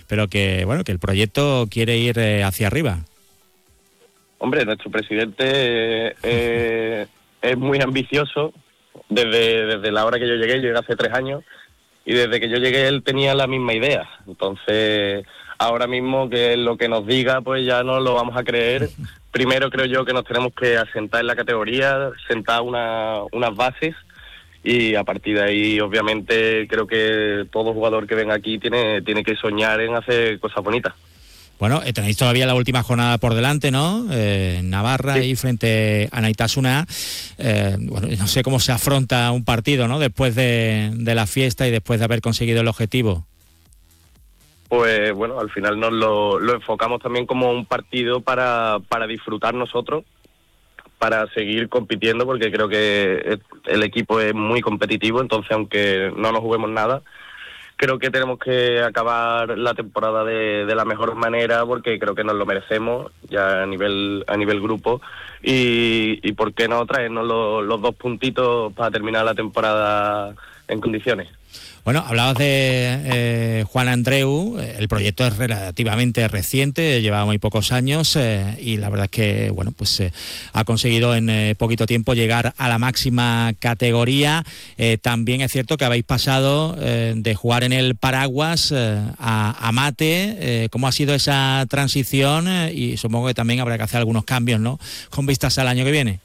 pero que bueno, que el proyecto quiere ir hacia arriba. Hombre, nuestro presidente es muy ambicioso. Desde la hora que yo llegué hace 3 años, y desde que yo llegué él tenía la misma idea. Entonces, ahora mismo que lo que nos diga, pues ya no lo vamos a creer. Primero creo yo que nos tenemos que asentar en la categoría, sentar unas bases, y a partir de ahí, obviamente, creo que todo jugador que venga aquí tiene que soñar en hacer cosas bonitas. Bueno, tenéis todavía la última jornada por delante, ¿no? Navarra Sí. y frente a Naitasuna. Bueno, no sé cómo se afronta un partido, ¿no? Después de la fiesta y después de haber conseguido el objetivo. Pues bueno, al final nos lo enfocamos también como un partido para disfrutar nosotros, para seguir compitiendo, porque creo que el equipo es muy competitivo. Entonces, aunque no nos juguemos nada, creo que tenemos que acabar la temporada de la mejor manera, porque creo que nos lo merecemos ya a nivel grupo, y por qué no traernos los 2 puntitos para terminar la temporada en condiciones. Bueno, hablabas de Juan Andreu. El proyecto es relativamente reciente, lleva muy pocos años, y la verdad es que bueno, pues ha conseguido en poquito tiempo llegar a la máxima categoría. También es cierto que habéis pasado de jugar en el Paraguas a Mate. ¿Cómo ha sido esa transición? Y supongo que también habrá que hacer algunos cambios, ¿no?, con vistas al año que viene.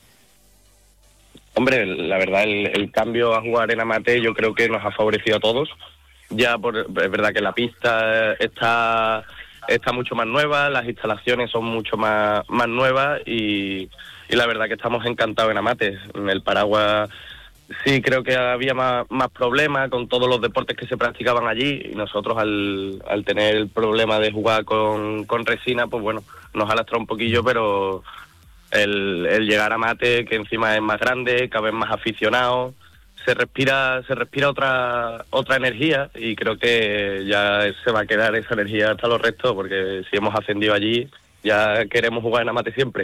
Hombre, la verdad, el cambio a jugar en Amate yo creo que nos ha favorecido a todos. Ya es verdad que la pista está mucho más nueva, las instalaciones son mucho más nuevas, y la verdad que estamos encantados en Amate. En el Paraguas sí creo que había más problemas con todos los deportes que se practicaban allí, y nosotros al tener el problema de jugar con resina, pues bueno, nos ha lastrado un poquillo, pero el llegar a Mate, que encima es más grande, cada vez más aficionado, se respira otra energía, y creo que ya se va a quedar esa energía hasta los restos, porque si hemos ascendido allí, ya queremos jugar en Amate siempre.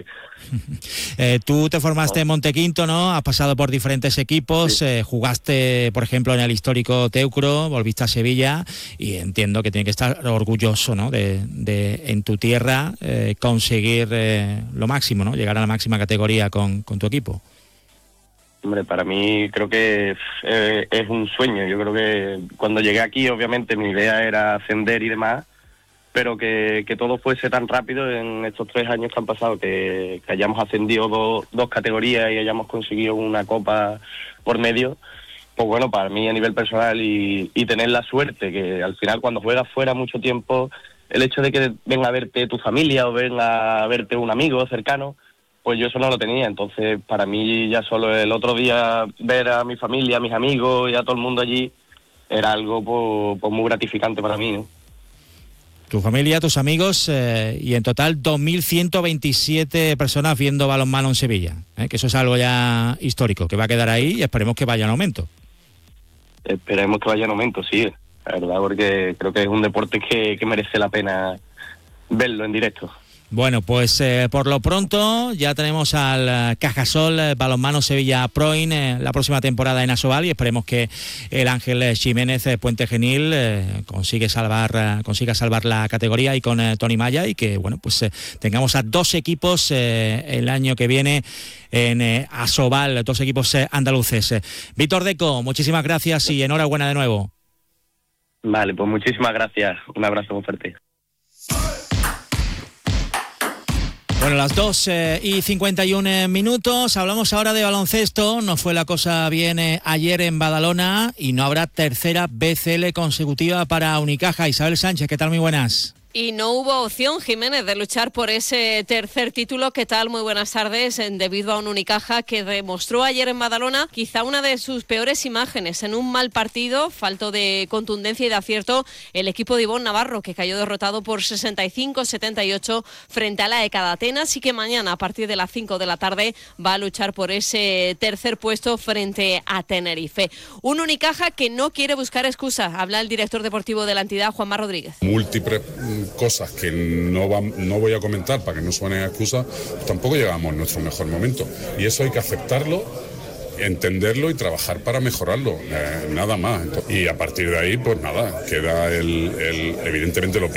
Tú te formaste en Montequinto, ¿no? Has pasado por diferentes equipos, Sí. Jugaste, por ejemplo, en el histórico Teucro, volviste a Sevilla, y entiendo que tienes que estar orgulloso, ¿no?, de en tu tierra conseguir lo máximo, ¿no?, llegar a la máxima categoría con tu equipo. Hombre, para mí creo que es un sueño. Yo creo que cuando llegué aquí, obviamente mi idea era ascender y demás, pero que todo fuese tan rápido en estos 3 años que han pasado, que hayamos ascendido dos categorías y hayamos conseguido una copa por medio, pues bueno, para mí a nivel personal, y tener la suerte que al final cuando juegas fuera mucho tiempo, el hecho de que venga a verte tu familia o venga a verte un amigo cercano, pues yo eso no lo tenía. Entonces para mí ya solo el otro día ver a mi familia, a mis amigos y a todo el mundo allí era algo pues muy gratificante para mí, ¿no? Tu familia, tus amigos, y en total 2.127 personas viendo balonmano en Sevilla, que eso es algo ya histórico, que va a quedar ahí, y esperemos que vaya en aumento. Esperemos que vaya en aumento, sí, la verdad, porque creo que es un deporte que merece la pena verlo en directo. Bueno, pues por lo pronto ya tenemos al Cajasol Balonmano Sevilla Proin la próxima temporada en Asobal, y esperemos que el Ángel Ximénez Puente Genil consiga salvar la categoría, y con Tony Maya, y que bueno, pues tengamos a 2 equipos el año que viene en Asobal, 2 equipos andaluces. Víctor Deco, muchísimas gracias y enhorabuena de nuevo. Vale, pues muchísimas gracias, un abrazo muy fuerte. Bueno, las 2:51, hablamos ahora de baloncesto. No fue la cosa bien ayer en Badalona, y no habrá tercera BCL consecutiva para Unicaja. Isabel Sánchez, ¿qué tal? Muy buenas. Y no hubo opción, Jiménez, de luchar por ese tercer título. ¿Qué tal? Muy buenas tardes. Debido a un Unicaja que demostró ayer en Badalona quizá una de sus peores imágenes. En un mal partido, falto de contundencia y de acierto, el equipo de Ivonne Navarro, que cayó derrotado por 65-78 frente a la ECA de Atenas, y que mañana, a partir de las 5 de la tarde, va a luchar por ese tercer puesto frente a Tenerife. Un Unicaja que no quiere buscar excusas. Habla el director deportivo de la entidad, Juanma Rodríguez. Múltiples cosas que no voy a comentar para que no suenen a excusa, pues tampoco llegamos en nuestro mejor momento, y eso hay que aceptarlo, entenderlo y trabajar para mejorarlo, nada más. Y a partir de ahí, pues nada, queda evidentemente lo